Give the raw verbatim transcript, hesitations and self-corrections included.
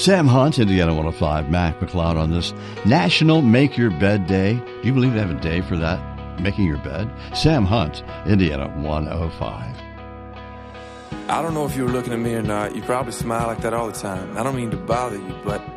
Sam Hunt, Indiana one oh five, Mac McLeod on this National Make Your Bed Day. Do you believe they have a day for that? Making your bed? Sam Hunt, Indiana one oh five. I don't know if you were looking at me or not. You probably smile like that all the time. I don't mean to bother you, but